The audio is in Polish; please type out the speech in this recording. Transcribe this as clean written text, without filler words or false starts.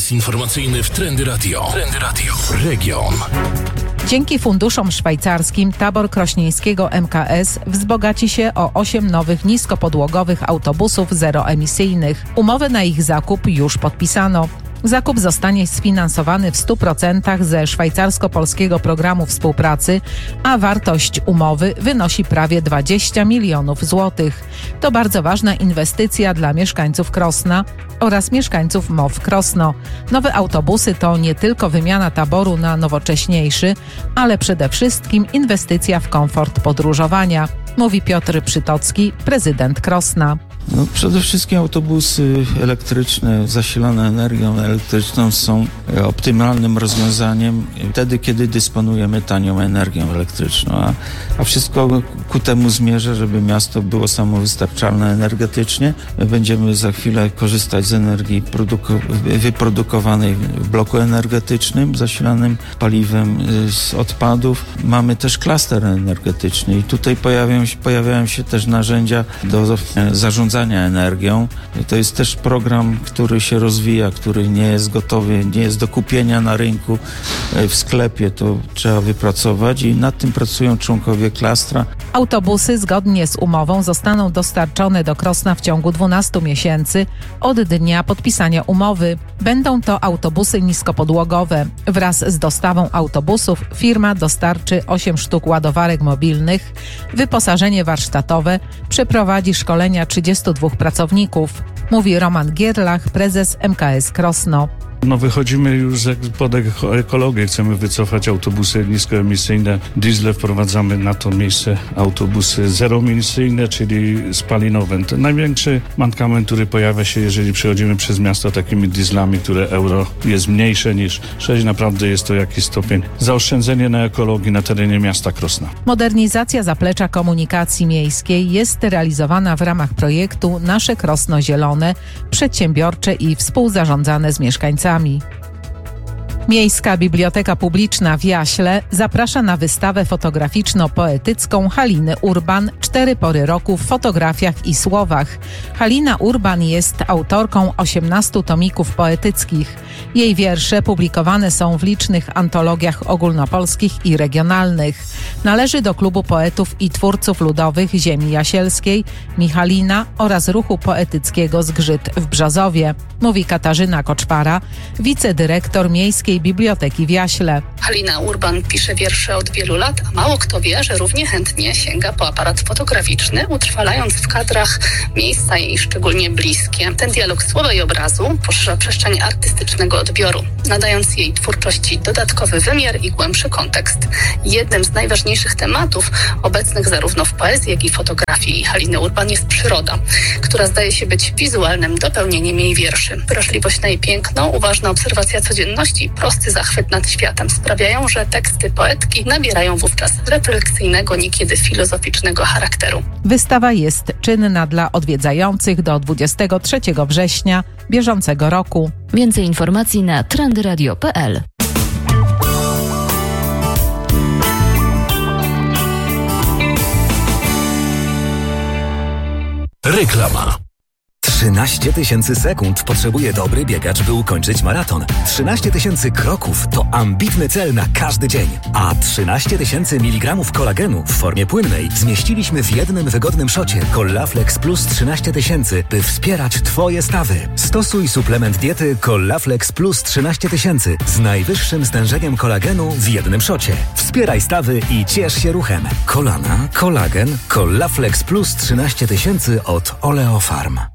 Czas informacyjny w Trendy Radio. Trendy Radio. Region. Dzięki funduszom szwajcarskim tabor krośnieńskiego MKS wzbogaci się o 8 nowych niskopodłogowych autobusów zeroemisyjnych. Umowy na ich zakup już podpisano. Zakup zostanie sfinansowany w 100% ze szwajcarsko-polskiego programu współpracy, a wartość umowy wynosi prawie 20 milionów złotych. To bardzo ważna inwestycja dla mieszkańców Krosna oraz mieszkańców MOW Krosno. Nowe autobusy to nie tylko wymiana taboru na nowocześniejszy, ale przede wszystkim inwestycja w komfort podróżowania, mówi Piotr Przytocki, prezydent Krosna. Przede wszystkim autobusy elektryczne zasilane energią elektryczną są optymalnym rozwiązaniem wtedy, kiedy dysponujemy tanią energią elektryczną, a wszystko ku temu zmierza, żeby miasto było samowystarczalne energetycznie. Będziemy za chwilę korzystać z energii wyprodukowanej w bloku energetycznym, zasilanym paliwem z odpadów. Mamy też klaster energetyczny i tutaj pojawiają się też narzędzia do zarządzania energią. To jest też program, który się rozwija, który nie jest gotowy, nie jest do kupienia na rynku, w sklepie. To trzeba wypracować i nad tym pracują członkowie klastra. Autobusy zgodnie z umową zostaną dostarczone do Krosna w ciągu 12 miesięcy od dnia podpisania umowy. Będą to autobusy niskopodłogowe. Wraz z dostawą autobusów firma dostarczy 8 sztuk ładowarek mobilnych, wyposażenie warsztatowe, przeprowadzi szkolenia 32 pracowników, mówi Roman Gierlach, prezes MKS Krosno. Wychodzimy już pod ekologię. Chcemy wycofać autobusy niskoemisyjne. Diesle wprowadzamy na to miejsce autobusy zeroemisyjne, czyli spalinowe. Ten największy mankament, który pojawia się, jeżeli przechodzimy przez miasto takimi dieslami, które euro jest mniejsze niż 6. Naprawdę jest to jakiś stopień zaoszczędzenie na ekologii na terenie miasta Krosna. Modernizacja zaplecza komunikacji miejskiej jest realizowana w ramach projektu Nasze Krosno Zielone, przedsiębiorcze i współzarządzane z mieszkańcami. Miejska Biblioteka Publiczna w Jaśle zaprasza na wystawę fotograficzno-poetycką Haliny Urban 4 pory roku w fotografiach i słowach. Halina Urban jest autorką 18 tomików poetyckich. Jej wiersze publikowane są w licznych antologiach ogólnopolskich i regionalnych. Należy do klubu poetów i twórców ludowych ziemi jasielskiej, Michalina oraz ruchu poetyckiego Zgrzyt w Brzozowie, mówi Katarzyna Koczpara, wicedyrektor Miejskiej Biblioteki w Jaśle. Halina Urban pisze wiersze od wielu lat, a mało kto wie, że równie chętnie sięga po aparat fotograficzny, utrwalając w kadrach miejsca jej szczególnie bliskie. Ten dialog słowa i obrazu poszerza przestrzeń artystycznego odbioru, nadając jej twórczości dodatkowy wymiar i głębszy kontekst. Jednym z najważniejszych tematów obecnych zarówno w poezji, jak i fotografii Haliny Urban jest przyroda, która zdaje się być wizualnym dopełnieniem jej wierszy. Wrażliwość na jej piękno, uważna obserwacja codzienności, prosty zachwyt nad światem sprawiają, że teksty poetki nabierają wówczas refleksyjnego, niekiedy filozoficznego charakteru. Wystawa jest czynna dla odwiedzających do 23 września bieżącego roku. Więcej informacji na trendyradio.pl. Reklama. 13 000 sekund potrzebuje dobry biegacz, by ukończyć maraton. 13 000 kroków to ambitny cel na każdy dzień. A 13 000 mg kolagenu w formie płynnej zmieściliśmy w jednym wygodnym szocie Collaflex Plus 13 000, by wspierać Twoje stawy. Stosuj suplement diety Collaflex Plus 13 000 z najwyższym stężeniem kolagenu w jednym szocie. Wspieraj stawy i ciesz się ruchem. Kolana, kolagen, Collaflex Plus 13 000 od Oleofarm.